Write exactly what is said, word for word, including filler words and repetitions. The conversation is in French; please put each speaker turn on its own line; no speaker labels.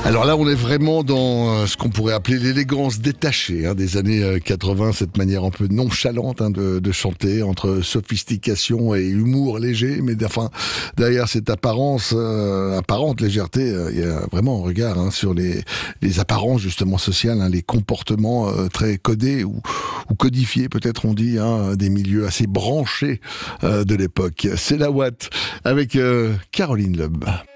Alors là, on est vraiment dans euh, ce qu'on pourrait appeler l'élégance détachée hein, des années euh, quatre-vingts, cette manière un peu nonchalante hein, de, de chanter, entre sophistication et humour léger, mais enfin, derrière cette apparence, euh, apparente légèreté, euh, il y a vraiment un regard hein, sur les, les apparences justement sociales, hein, les comportements euh, très codés ou, ou codifiés, peut-être on dit, hein, des milieux assez branchés euh, de l'époque. C'est la Watt avec euh, Caroline Loeb.